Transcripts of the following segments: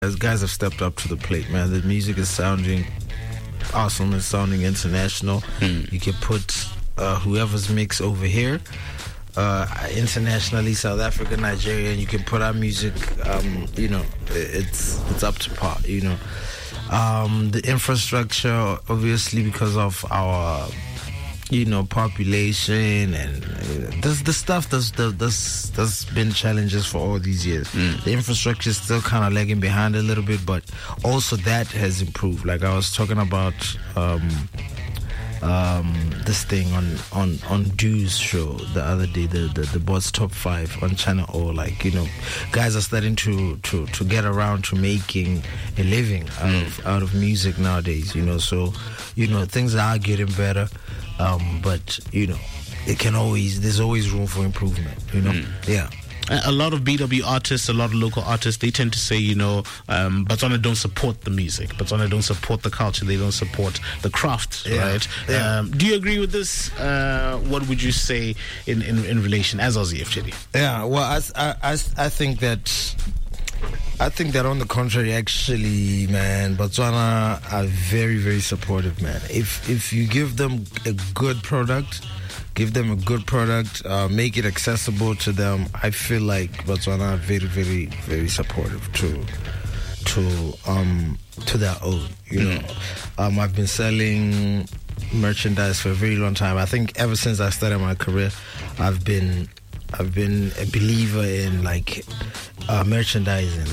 As guys have stepped up to the plate, man. The music is sounding awesome. It's sounding international. You can put whoever's mix over here, internationally, South Africa, Nigeria, and you can put our music. It's up to par. The infrastructure, obviously, because of our population and the stuff that's been challenges for all these years. The infrastructure is still kind of lagging behind a little bit, but also that has improved. Like I was talking about this thing on Dew's show the other day, the Bots Top 5 on Channel O. Guys are starting to get around to making a living out of music nowadays. So things are getting better. But there's always room for improvement. Yeah. A lot of BW artists, a lot of local artists, they tend to say, Botswana don't support the music. Botswana don't support the culture. They don't support the craft, right? Yeah. Do you agree with this? What would you say in relation as Aussie FTD? Yeah. Well, I think that. I think that on the contrary, actually, man, Botswana are very, very supportive, man. If you give them a good product, make it accessible to them, I feel like Botswana are very, very, very supportive to their own. I've been selling merchandise for a very long time. I think ever since I started my career, I've been a believer in merchandising.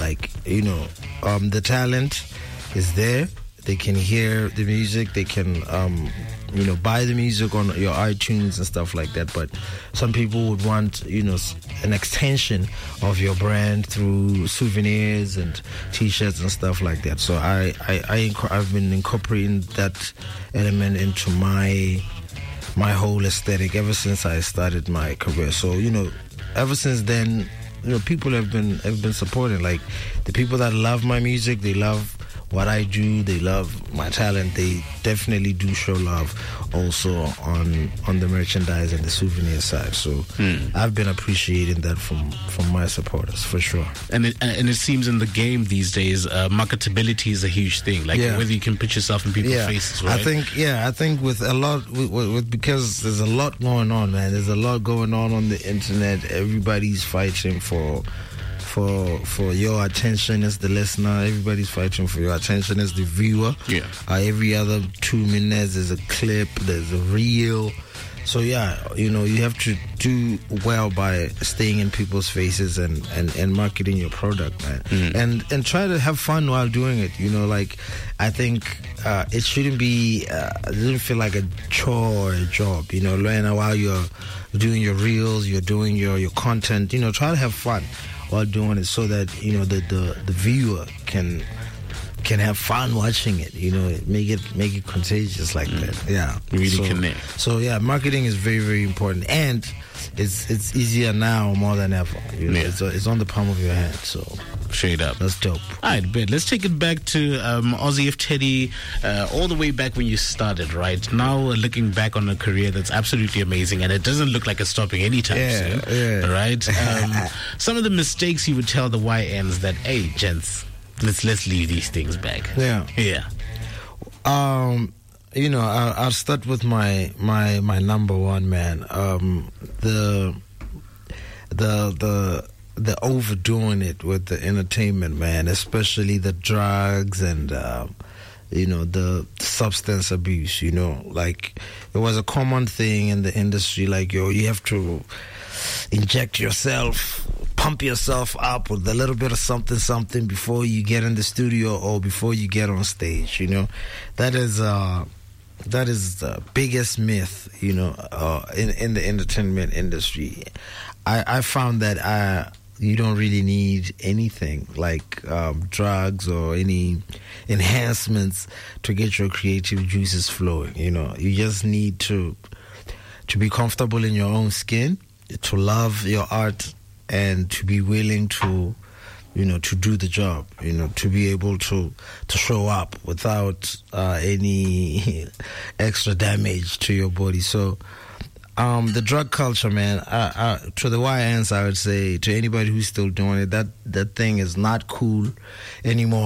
The talent is there. They can hear the music. They can buy the music on your iTunes and stuff like that. But some people would want an extension of your brand through souvenirs and T-shirts and stuff like that. So I've been incorporating that element into my whole aesthetic ever since I started my career. So ever since then, people have been supporting. Like the people that love my music, they love what I do, they love my talent. They definitely do show love also on the merchandise and the souvenir side. So I've been appreciating that from my supporters for sure. And it seems in the game these days, marketability is a huge thing. Whether you can put yourself in people's faces, right? I think with a lot because there's a lot going on, man. There's a lot going on the internet. Everybody's fighting for your attention as the listener. Everybody's fighting for your attention as the viewer. Every other 2 minutes there's a clip, there's a reel. So you have to do well by staying in people's faces and marketing your product, man. And try to have fun while doing it. I think it shouldn't be it doesn't feel like a chore or a job. While you're doing your reels, you're doing your content, try to have fun while doing it, so that the viewer can have fun watching it. Make it contagious like that. Really connect. So marketing is very, very important, and it's easier now more than ever. It's on the palm of your hand. So straight up, that's dope. All right, bet. Let's take it back to Aussie FTD, all the way back when you started. Right now, looking back on a career that's absolutely amazing, and it doesn't look like it's stopping anytime soon. Yeah. Right. Some of the mistakes you would tell the YNs that, hey, gents, let's leave these things back. Yeah. I'll start with my number one, man. The overdoing it with the entertainment, man, especially the drugs and the substance abuse. It was a common thing in the industry. You have to inject yourself, pump yourself up with a little bit of something before you get in the studio or before you get on stage. That is the biggest myth, in the entertainment industry. I found that you don't really need anything like drugs or any enhancements to get your creative juices flowing. You just need to be comfortable in your own skin, to love your art, and to be willing to do the job, to be able to show up without any extra damage to your body. So The drug culture, man. To the YNs, I would say, to anybody who's still doing it, that thing is not cool anymore.